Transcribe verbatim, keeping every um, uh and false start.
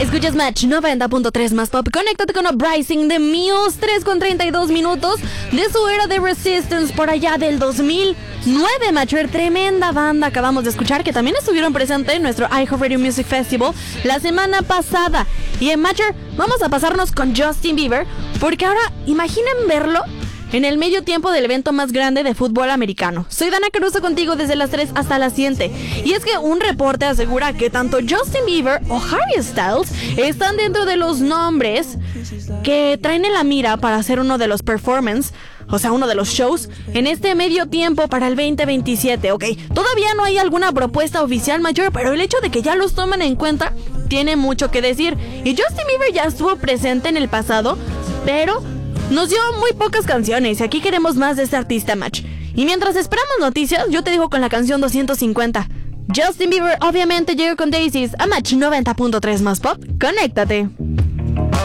Escuchas Match noventa punto tres más pop. Conéctate con Uprising de Muse, tres con treinta y dos minutos de su era de Resistance por allá del dos mil nueve. Matcher, tremenda banda acabamos de escuchar, que también estuvieron presentes en nuestro iHeartRadio Music Festival la semana pasada. Y en Matcher vamos a pasarnos con Justin Bieber, porque ahora imaginen verlo en el medio tiempo del evento más grande de fútbol americano. Soy Dana Caruso contigo desde las tres hasta las siete. Y es que un reporte asegura que tanto Justin Bieber o Harry Styles están dentro de los nombres que traen en la mira para hacer uno de los performances, o sea, uno de los shows, en este medio tiempo para el veinte veintisiete, ¿ok? Todavía no hay alguna propuesta oficial mayor, pero el hecho de que ya los tomen en cuenta tiene mucho que decir. Y Justin Bieber ya estuvo presente en el pasado, pero nos dio muy pocas canciones y aquí queremos más de este artista, Match. Y mientras esperamos noticias, yo te digo con la canción doscientos cincuenta. Justin Bieber obviamente llega con Daisies a Match noventa punto tres más pop. Conéctate.